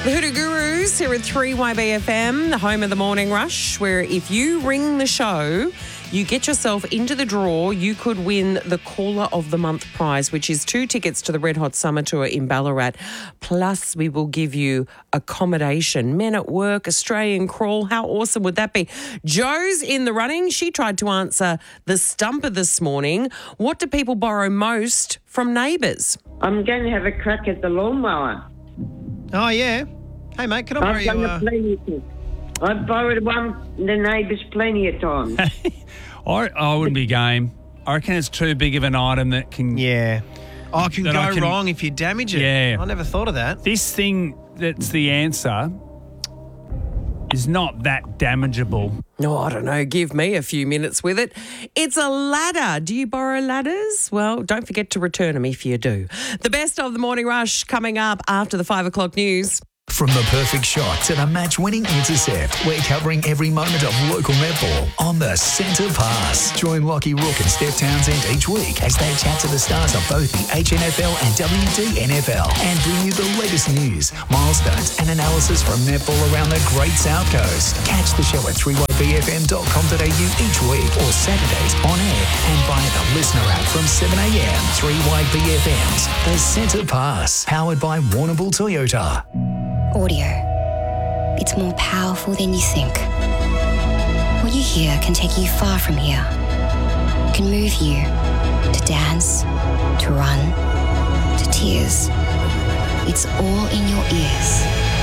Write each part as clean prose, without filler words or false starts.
The Hoodoo Gurus here at 3YBFM, the home of the morning rush, where if you ring the show, you get yourself into the draw. You could win the Caller of the Month prize, which is 2 tickets to the Red Hot Summer Tour in Ballarat. Plus, we will give you accommodation, men at work, Australian crawl. How awesome would that be? Jo's in the running. She tried to answer the stumper this morning. What do people borrow most from neighbours? I'm going to have a crack at the lawnmower. Oh, yeah. Hey, mate, can I borrow you? I've borrowed one from the neighbours plenty of times. I wouldn't be game. I reckon it's too big of an item that can... Yeah. Oh, can go wrong if you damage it. Yeah. I never thought of that. This thing that's the answer is not that damageable. No, I don't know. Give me a few minutes with it. It's a ladder. Do you borrow ladders? Well, don't forget to return them if you do. The best of the morning rush coming up after the 5 o'clock news. From the perfect shot to the match-winning intercept, we're covering every moment of local netball on the Centre Pass. Join Lockie Rook and Steph Townsend each week as they chat to the stars of both the HNFL and WDNFL and bring you the latest news, milestones and analysis from netball around the Great South Coast. Catch the show at 3ybfm.com.au each week or Saturdays on air and via the listener app from 7am. 3YBFM's The Centre Pass, powered by Warrnambool Toyota. Audio. It's more powerful than you think. What you hear can take you far from here. It can move you to dance, to run, to tears. It's all in your ears.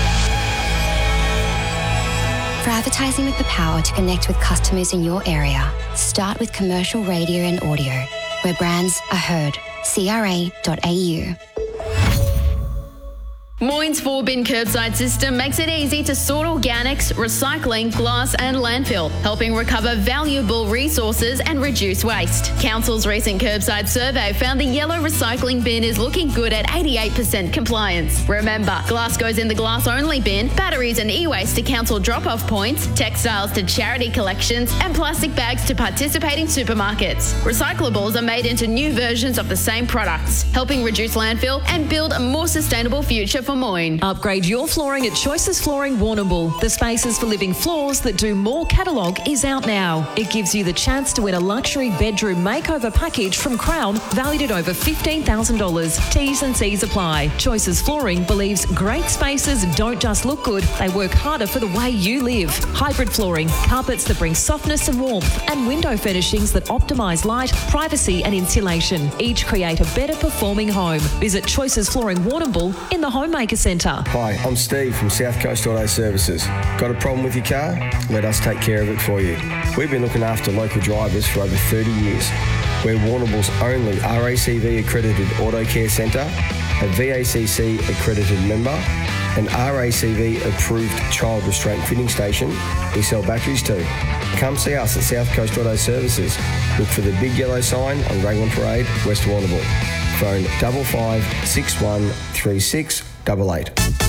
For advertising with the power to connect with customers in your area, start with commercial radio and audio, where brands are heard. CRA.au. Moyne's 4-bin curbside system makes it easy to sort organics, recycling, glass and landfill, helping recover valuable resources and reduce waste. Council's recent curbside survey found the yellow recycling bin is looking good at 88% compliance. Remember, glass goes in the glass-only bin, batteries and e-waste to council drop-off points, textiles to charity collections and plastic bags to participating supermarkets. Recyclables are made into new versions of the same products, helping reduce landfill and build a more sustainable future for Moyne. Upgrade your flooring at Choices Flooring Warrnambool. The Spaces for Living Floors that do more catalogue is out now. It gives you the chance to win a luxury bedroom makeover package from Crown valued at over $15,000. T's and C's apply. Choices Flooring believes great spaces don't just look good, they work harder for the way you live. Hybrid flooring, carpets that bring softness and warmth, and window furnishings that optimise light, privacy and insulation. Each create a better performing home. Visit Choices Flooring Warrnambool in the Homemaker Centre. Hi, I'm Steve from South Coast Auto Services. Got a problem with your car? Let us take care of it for you. We've been looking after local drivers for over 30 years. We're Warrnambool's only RACV accredited auto care centre, a VACC accredited member, an RACV approved child restraint fitting station. We sell batteries too. Come see us at South Coast Auto Services. Look for the big yellow sign on Raglan Parade, West Warrnambool. Phone 5561 3688.